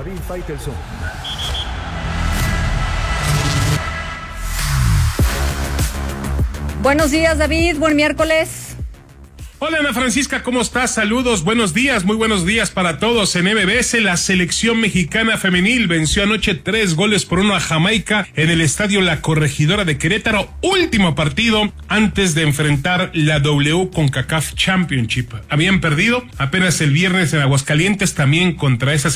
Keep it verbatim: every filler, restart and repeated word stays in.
David Faitelson. Buenos días, David. Buen miércoles. Hola, Ana Francisca, ¿cómo estás? Saludos, buenos días, muy buenos días para todos. En M B S, la selección mexicana femenil venció anoche tres goles por uno a Jamaica en el estadio La Corregidora de Querétaro, último partido antes de enfrentar la W CONCACAF Championship. Habían perdido apenas el viernes en Aguascalientes también contra esa